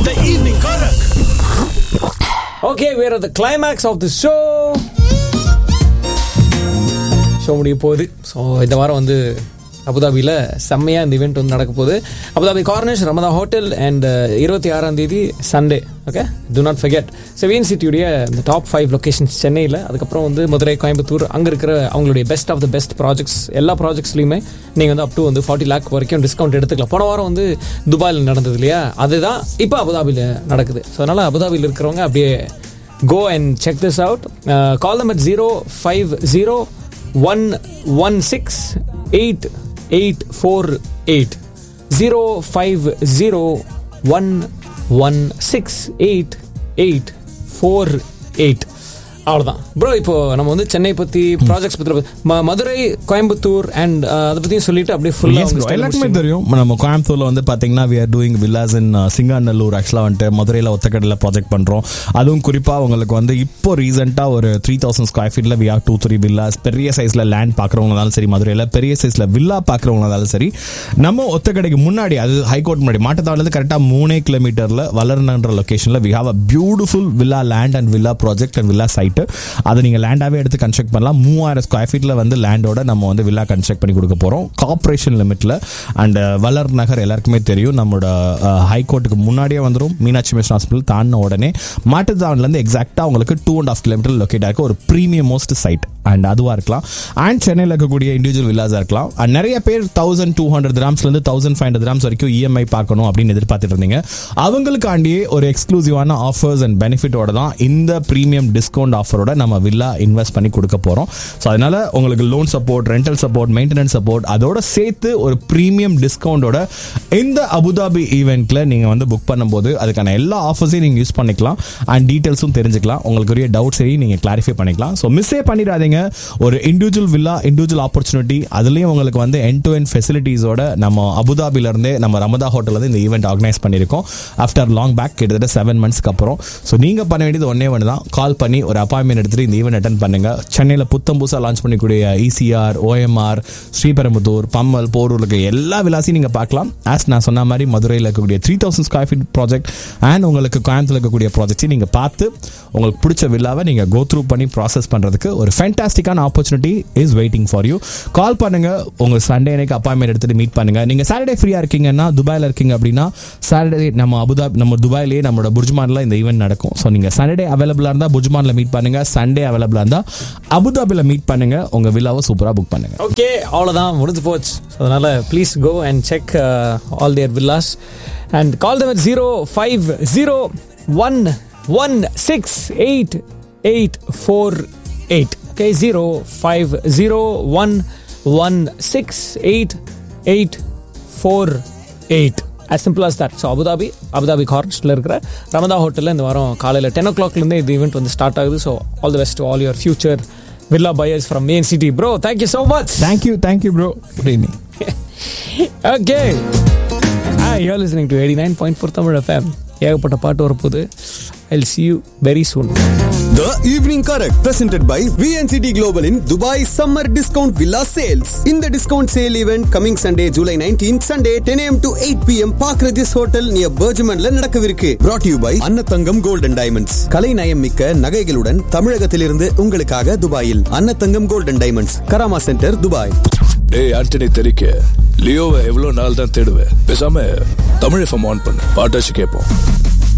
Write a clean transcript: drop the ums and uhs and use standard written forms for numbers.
The evening Karak. Okay, we are at the climax of the show. Show முடிய போகுது. So இந்த வாரம் வந்து அபுதாபியில் செம்மையாக இந்த ஈவெண்ட் வந்து நடக்க போகுது. Abu Dhabi Cornish Ramada hotel and 26 Sunday. Okay, do not forget. So விஎன்சிடியுடைய இந்த டாப் 5 லொக்கேஷன்ஸ் சென்னையில், அதுக்கப்புறம் வந்து மதுரை, கோயம்புத்தூர், அங்கே இருக்கிற அவங்களுடைய best of the best projects, எல்லா ப்ராஜெக்ட்ஸ்லையுமே நீங்கள் வந்து அப் டு வந்து 40 lakh வரைக்கும் டிஸ்கவுண்ட் எடுத்துக்கலாம். போன வாரம் வந்து துபாயில் நடந்தது இல்லையா, அதுதான் இப்போ அபுதாபியில் நடக்குது. ஸோ அதனால் அபுதாபியில் இருக்கிறவங்க அப்படியே go and check this out. Call them at 050-116-8848 050-116-8848. அவ்வளோதான் ப்ரோ. இப்போ நம்ம வந்து சென்னை பற்றி ப்ராஜெக்ட்ஸ் பற்றி மதுரை, கோயம்புத்தூர் அண்ட் அதை பற்றியும் சொல்லிட்டு அப்படியே ஃபுல்லாக எல்லாருக்குமே தெரியும். நம்ம கோயம்புத்தூர்ல வந்து பார்த்தீங்கன்னா we are doing villas in Singanallur. ஆக்சுவலாக வந்துட்டு மதுரையில் ஒத்தக்கடையில் ப்ராஜெக்ட் பண்ணுறோம். அதுவும் குறிப்பாக உங்களுக்கு வந்து இப்போ ரீசெண்டாக ஒரு 3000 square feetல we have 2-3 villas. பெரிய சைஸில் லேண்ட் பார்க்குறவங்களாலும் சரி, மதுரையில் பெரிய சைஸில் வில்லா பார்க்குறவங்களாலும் சரி, நம்ம ஒத்தக்கடைக்கு முன்னாடி, அது ஹைகோர்ட் முன்னாடி மாட்டத்தாவிலேருந்து கரெக்டாக 3 கிலோமீட்டரில் வளர்னன்ற லொக்கேஷனில் we have a beautiful villa land and villa project and villa site. அதை நீங்கள் லேண்டாகவே எடுத்து கன்ஸ்ட்ரக்ட் பண்ணலாம். 3000 square feetல வந்து லேண்டோட நம்ம வந்து வில்லா கன்ஸ்ட்ரக்ட் பண்ணி கொடுக்க போகிறோம் கார்பரேஷன் லிமிட்டில். அண்ட் வளர் நகர் எல்லாருக்குமே தெரியும், நம்மளோட ஹைகோர்ட்டுக்கு முன்னாடியே வந்துடும். மீனாட்சி மிஷன் ஹாஸ்பிட்டல் தாண்டின உடனே மாட்டுத்தாவன்லேருந்து எக்ஸாக்டாக உங்களுக்கு 2.5 கிலோமீட்டர் லொக்கேட் ஆகிருக்க ஒரு ப்ரீமியம் மோஸ்ட் சைட். அண்ட் அதுவாக இருக்கலாம். அண்ட் சென்னையில் இருக்கக்கூடிய இண்டிவிஜுவல் வில்லாஸாக இருக்கலாம். அண்ட் நிறைய பேர் 1200 dirhamsலேருந்து 1500 dirhams வரைக்கும் இஎம்ஐ பார்க்கணும் அப்படின்னு எதிர்பார்த்துட்டு இருந்தீங்க. அவங்களுக்காண்டியே ஒரு எக்ஸ்க்ளூசிவான ஆஃபர்ஸ் அண்ட் பெனிஃபிட்டோட தான் இந்த ப்ரீமியம் டிஸ்கவுண்ட் ஆஃபரோட நம்ம வில்லா இன்வெஸ்ட் பண்ணி கொடுக்க போகிறோம். ஸோ அதனால உங்களுக்கு loan support, rental support, maintenance support, அதோட சேர்த்து ஒரு ப்ரீமியம் டிஸ்கவுண்டோட இந்த அபுதாபி ஈவெண்ட்டில் நீங்கள் வந்து புக் பண்ணும்போது அதுக்கான எல்லா ஆஃபர்ஸையும் நீங்கள் யூஸ் பண்ணிக்கலாம். அண்ட் டீட்டெயில்ஸும் தெரிஞ்சுக்கலாம். உங்களுக்குரிய டவுட்ஸையும் நீங்கள் கிளாரிஃபை பண்ணிக்கலாம். ஸோ மிஸ்ஸே பண்ணிடாதீங்க. ஒரு இண்டிவிஜுவல் வில்லா, இண்டிவிஜுவல் ஆப்பர்ச்சுனிட்டி, அதுலேயும் உங்களுக்கு வந்து எண்ட் டு எண்ட் ஃபெசிலிட்டிஸோட நம்ம அபுதாபிலேருந்தே நம்ம ரமதா ஹோட்டலில் இந்த ஈவெண்ட் ஆர்கனைஸ் பண்ணியிருக்கோம். ஆஃப்டர் லாங் பேக், கிட்டத்தட்ட 7 monthsக்கு அப்புறம். ஸோ நீங்கள் பண்ண வேண்டியது ஒன்றே தான், கால் பண்ணி ஒரு அப்பாயின்மெண்ட் எடுத்துட்டு இந்த ஈவெண்ட் அட்டென்ட் பண்ணுங்க. சென்னையில் புத்தம் புதுசாக launch பண்ணிக்கூடிய ECR, OMR, Sriperumbudur, Pammal, Porur இருக்க எல்லா விலாசையும் நீங்கள் பார்க்கலாம். ஆஸ் நான் சொன்ன மாதிரி மதுரையில் இருக்கக்கூடிய 3000 square feet ப்ராஜெக்ட் அண்ட் உங்களுக்கு கோயம்புத்தூர் இருக்கக்கூடிய ப்ராஜெக்ட்ஸையும் நீங்கள் பார்த்து உங்களுக்கு பிடிச்ச வில்லாவை நீங்கள் கோ த்ரூ பண்ணி ப்ராசஸ் பண்ணுறதுக்கு ஒரு ஃபேண்டாஸ்டிக்கான opportunity is waiting for you. கால் பண்ணுங்க. உங்கள் சண்டே அன்னைக்கு அப்பாயின்மெண்ட் எடுத்துட்டு மீட் பண்ணுங்க. நீங்கள் சாட்டர்டே ஃப்ரீயாக இருக்கீங்கன்னா, துபாயில் இருக்கீங்க அப்படின்னா, சாட்டர்டே நம்ம துபாயிலேயே நம்மளோட புர்ஜ்மானில் இந்த ஈவெண்ட் நடக்கும். ஸோ நீங்கள் சாட்டர்டே அவைலபிளாக இருந்தால் புர்ஜ்மானில் மீட் பண்ணுங்க. சண்டே அவைலபிளாக இருந்தால் அபுதாபியில் மீட் பண்ணுங்க. உங்கள் வில்லாவை சூப்பராக புக் பண்ணுங்க. ஓகே, அவ்வளோதான், முடிஞ்சு போச்சு. அதனால please go and check all there villas and call them at 050-116-8848. Okay, 050-116-8848. as simple as that. So Abu Dhabi கார்னிஷ்ல இருக்கிற ரமதா ஹோட்டலில் இந்த வாரம் காலையில் 10 o'clockலேருந்து இந்த ஈவெண்ட் வந்து ஸ்டார்ட் ஆகுது. So all the best to all your future villa buyers from main city. Bro, thank you so much. Thank you bro. Good evening. Okay. Hi, you're listening to 89.4 Tamil FM. ஏகப்பட்ட பாட்டு வரப்போகுது. I'll see you very soon. The Evening Karak presented by VNCT Global in Dubai Summer Discount Villa Sales. In the discount sale event coming Sunday, July 19th, Sunday 10 a.m. to 8 p.m. Park Regis Hotel near Bergmanல நடக்கவிருக்கு. Brought to you by Annathangam Gold and Diamonds. கலை நயம் மிக்க நகைகளுடன் தமிழகத்திலிருந்து உங்களுக்காக துபாயில் Annathangam Gold and Diamonds, Karama centre, Dubai. டேய் ஆண்டனி தெரிக்க, லியோவை எவ்வளவு நாள் தான் தேடுவேன்? பேசாம தமிழ் FM ஆன் பண்ணு, பாட்டாச்சு கேட்போம்.